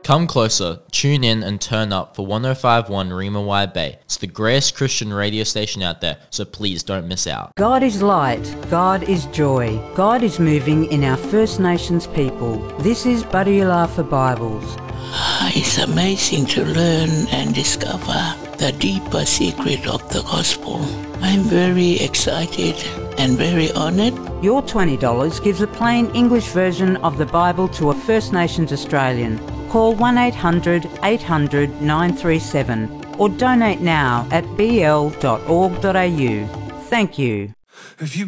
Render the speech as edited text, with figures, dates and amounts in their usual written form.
Come closer, tune in and turn up for 105.1 Rima Wide Bay. It's the greatest Christian radio station out there, so please don't miss out. God is light, God is joy, God is moving in our First Nations people. This is Buddy for Bibles. It's amazing to learn and discover the deeper secret of the gospel. I'm very excited and very honored. Your $20 gives a plain English version of the Bible to a First Nations Australian. Call 1800 800 937 or donate now at bl.org.au. Thank you. If you